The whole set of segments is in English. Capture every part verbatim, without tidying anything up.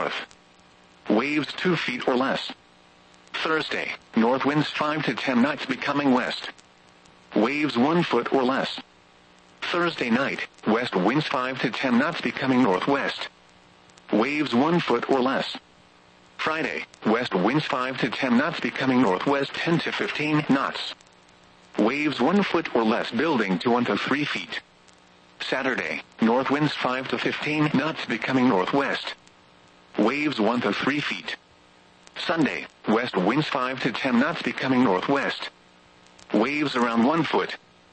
north. Waves two feet or less. Thursday, north winds five to ten knots becoming west. Waves one foot or less. Thursday night, west winds five to ten knots becoming northwest. Waves one foot or less. Friday, west winds five to ten knots becoming northwest ten to fifteen knots. Waves one foot or less building to one to three feet. Saturday, north winds five to fifteen knots becoming northwest. Waves one to three feet. Sunday, west winds five to ten knots becoming northwest. Waves around one foot.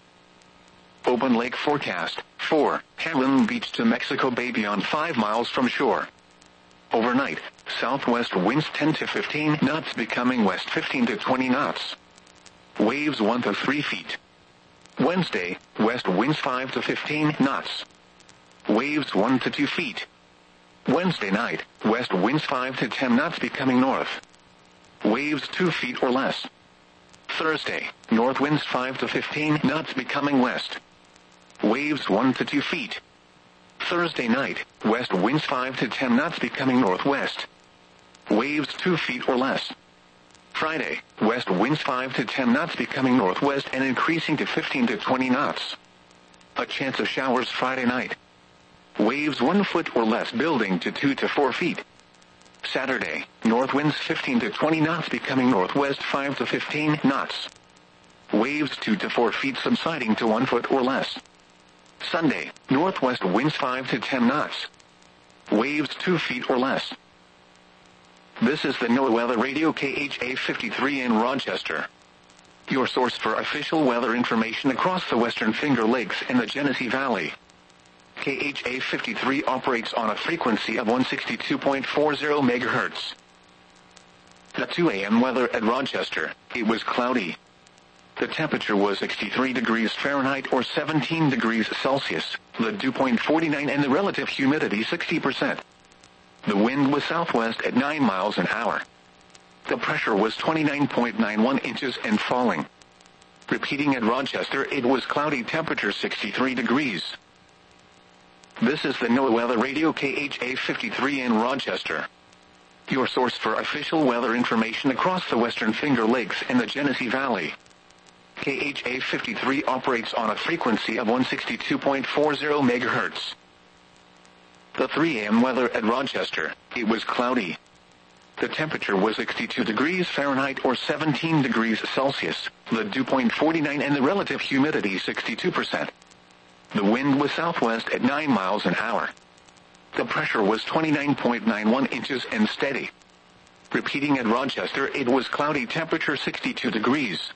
Open lake forecast, four, Heron Beach to Mexico Bay beyond five miles from shore. Overnight, southwest winds ten to fifteen knots becoming west fifteen to twenty knots. Waves one to three feet. Wednesday, west winds five to fifteen knots. Waves one to two feet. Wednesday night, west winds five to ten knots becoming north. Waves two feet or less. Thursday, north winds five to fifteen knots becoming west. Waves one to two feet. Thursday night, west winds five to ten knots becoming northwest. Waves two feet or less. Friday, west winds five to ten knots becoming northwest and increasing to fifteen to twenty knots. A chance of showers Friday night. Waves one foot or less building to two to four feet. Saturday, north winds fifteen to twenty knots becoming northwest five to fifteen knots. Waves two to four feet subsiding to one foot or less. Sunday, northwest winds five to ten knots. Waves two feet or less. This is the NOAA Weather Radio K H A fifty-three in Rochester. Your source for official weather information across the Western Finger Lakes and the Genesee Valley. K H A fifty-three operates on a frequency of one sixty-two point four zero megahertz. At two a m weather at Rochester, it was cloudy. The temperature was sixty-three degrees Fahrenheit or seventeen degrees Celsius, the dew point forty-nine and the relative humidity sixty percent. The wind was southwest at nine miles an hour. The pressure was twenty-nine point nine one inches and falling. Repeating at Rochester, it was cloudy, temperature sixty-three degrees. This is the NOAA Weather Radio K H A fifty-three in Rochester. Your source for official weather information across the Western Finger Lakes and the Genesee Valley. K H A fifty-three operates on a frequency of one sixty-two point four zero megahertz. The three a m weather at Rochester, it was cloudy. The temperature was sixty-two degrees Fahrenheit or seventeen degrees Celsius, the dew point forty-nine and the relative humidity sixty-two percent. The wind was southwest at nine miles an hour. The pressure was twenty-nine point nine one inches and steady. Repeating at Rochester, it was cloudy, temperature sixty-two degrees.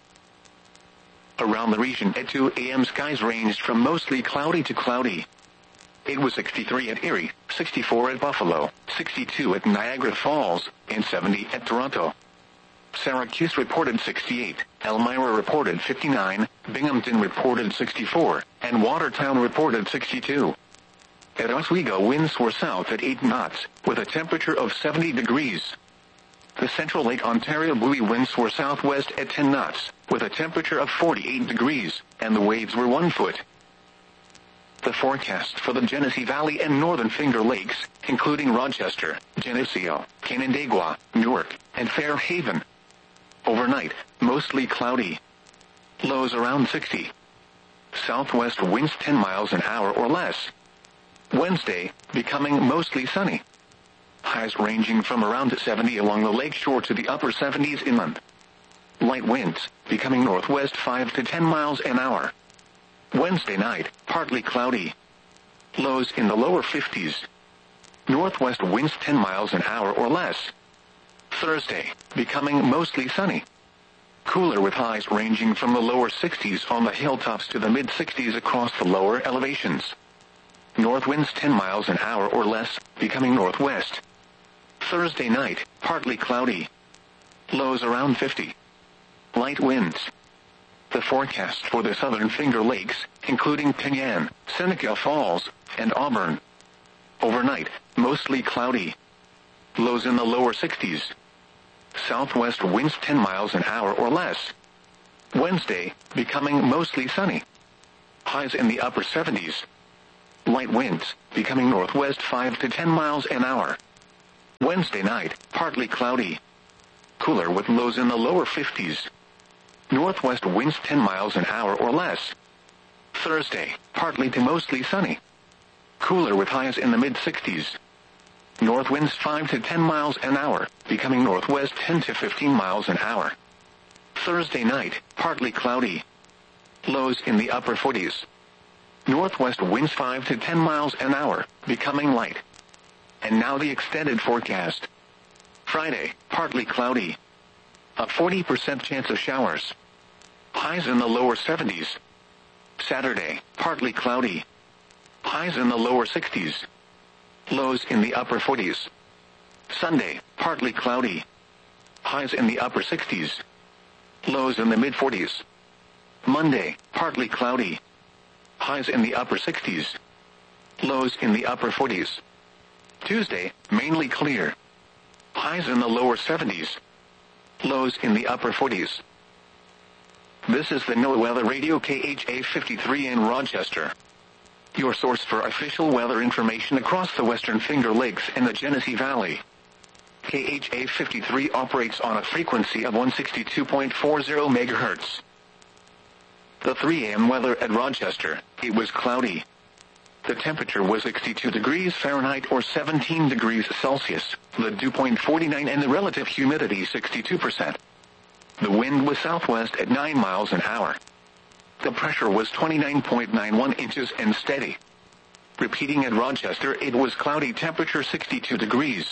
Around the region at two a m skies ranged from mostly cloudy to cloudy. It was sixty-three at Erie, sixty-four at Buffalo, sixty-two at Niagara Falls, and seventy at Toronto. Syracuse reported sixty-eight, Elmira reported fifty-nine, Binghamton reported sixty-four, and Watertown reported sixty-two. At Oswego, winds were south at eight knots, with a temperature of seventy degrees. The Central Lake Ontario buoy winds were southwest at ten knots, with a temperature of forty-eight degrees, and the waves were one foot. The forecast for the Genesee Valley and Northern Finger Lakes, including Rochester, Geneseo, Canandaigua, Newark, and Fairhaven. Overnight, mostly cloudy. Lows around sixty. Southwest winds ten miles an hour or less. Wednesday, becoming mostly sunny. Highs ranging from around seventy along the lakeshore to the upper seventies inland. Light winds, becoming northwest five to ten miles an hour. Wednesday night, partly cloudy. Lows in the lower fifties. Northwest winds ten miles an hour or less. Thursday, becoming mostly sunny. Cooler with highs ranging from the lower sixties on the hilltops to the mid-sixties across the lower elevations. North winds ten miles an hour or less, becoming northwest. Thursday night, partly cloudy. Lows around fifty. Light winds. The forecast for the Southern Finger Lakes, including Penyan, Seneca Falls, and Auburn. Overnight, mostly cloudy. Lows in the lower sixties. Southwest winds ten miles an hour or less. Wednesday, becoming mostly sunny. Highs in the upper seventies. Light winds, becoming northwest five to ten miles an hour. Wednesday night, partly cloudy. Cooler with lows in the lower fifties. Northwest winds ten miles an hour or less. Thursday, partly to mostly sunny. Cooler with highs in the mid-sixties. North winds five to ten miles an hour, becoming northwest ten to fifteen miles an hour. Thursday night, partly cloudy. Lows in the upper forties. Northwest winds five to ten miles an hour, becoming light. And now the extended forecast. Friday, partly cloudy. A forty percent chance of showers. Highs in the lower seventies. Saturday, partly cloudy. Highs in the lower sixties. Lows in the upper forties. Sunday, partly cloudy. Highs in the upper sixties. Lows in the mid-forties. Monday, partly cloudy. Highs in the upper sixties. Lows in the upper forties. Tuesday, mainly clear. Highs in the lower seventies. Lows in the upper forties. This is the NOAA Weather Radio K H A fifty-three in Rochester. Your source for official weather information across the Western Finger Lakes and the Genesee Valley. K H A fifty-three operates on a frequency of one sixty-two point four zero megahertz. The three a m weather at Rochester, it was cloudy. The temperature was sixty-two degrees Fahrenheit or seventeen degrees Celsius, the dew point forty-nine and the relative humidity sixty-two percent. The wind was southwest at nine miles an hour. The pressure was twenty-nine point nine one inches and steady. Repeating at Rochester, it was cloudy, temperature sixty-two degrees.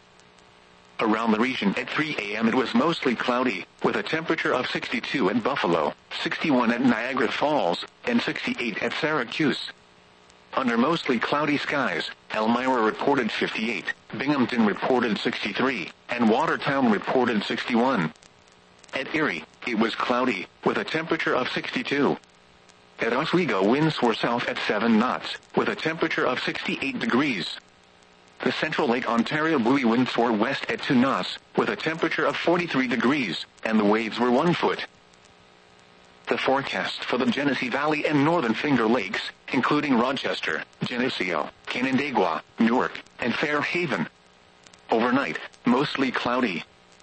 Around the region at three a m it was mostly cloudy, with a temperature of sixty-two at Buffalo, sixty-one at Niagara Falls, and sixty-eight at Syracuse. Under mostly cloudy skies, Elmira reported fifty-eight, Binghamton reported sixty-three, and Watertown reported sixty-one. At Erie, it was cloudy, with a temperature of sixty-two. At Oswego, winds were south at seven knots, with a temperature of sixty-eight degrees. The Central Lake Ontario buoy winds were west at two knots, with a temperature of forty-three degrees, and the waves were one foot. The forecast for the Genesee Valley and Northern Finger Lakes, including Rochester, Geneseo, Canandaigua, Newark, and Fairhaven. Overnight, mostly cloudy.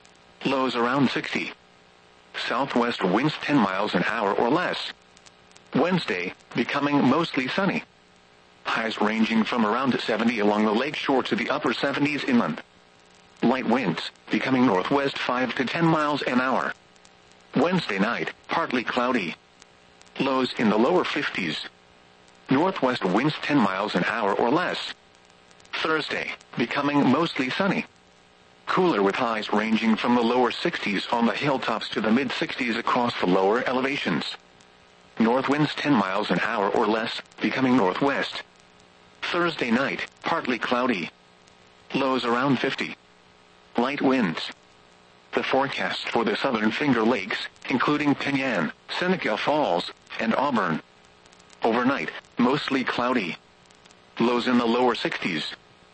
Lows around sixty. Southwest winds ten miles an hour or less. Wednesday, becoming mostly sunny. Highs ranging from around seventy along the lake shore to the upper seventies inland. Light winds, becoming northwest five to ten miles an hour. Wednesday night, partly cloudy. Lows in the lower fifties. Northwest winds ten miles an hour or less. Thursday, becoming mostly sunny. Cooler with highs ranging from the lower sixties on the hilltops to the mid-sixties across the lower elevations. North winds ten miles an hour or less, becoming northwest. Thursday night, partly cloudy. Lows around fifty. Light winds. The forecast for the Southern Finger Lakes, including Penyan, Seneca Falls, and Auburn. Overnight, mostly cloudy. Lows in the lower sixties.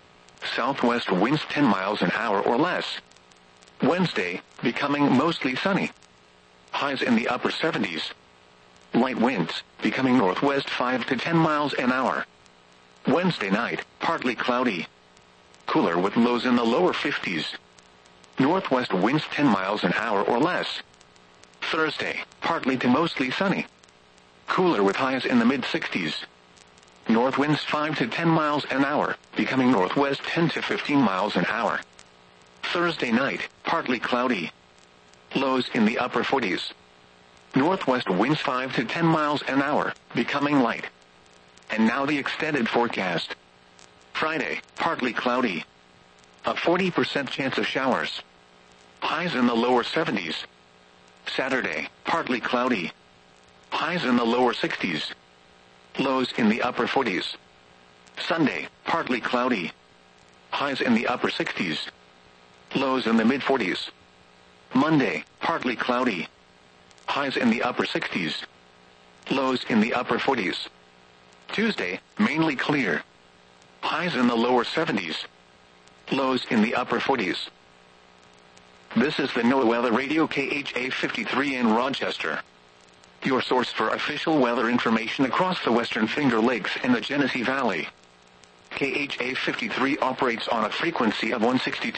Southwest winds ten miles an hour or less. Wednesday, becoming mostly sunny. Highs in the upper seventies. Light winds, becoming northwest five to ten miles an hour. Wednesday night, partly cloudy. Cooler with lows in the lower fifties. Northwest winds ten miles an hour or less. Thursday, partly to mostly sunny. Cooler with highs in the mid-sixties. North winds five to ten miles an hour, becoming northwest ten to fifteen miles an hour. Thursday night, partly cloudy. Lows in the upper forties. Northwest winds five to ten miles an hour, becoming light. And now the extended forecast. Friday, partly cloudy. A forty percent chance of showers. Highs in the lower seventies. Saturday, partly cloudy. Highs in the lower sixties. Lows in the upper forties. Sunday, partly cloudy. Highs in the upper sixties. Lows in the mid-forties. Monday, partly cloudy. Highs in the upper sixties. Lows in the upper forties. Tuesday, mainly clear. Highs in the lower seventies. Lows in the upper forties. This is the NOAA Weather Radio K H A fifty-three in Rochester. Your source for official weather information across the Western Finger Lakes and the Genesee Valley. K H A fifty-three operates on a frequency of one sixty-two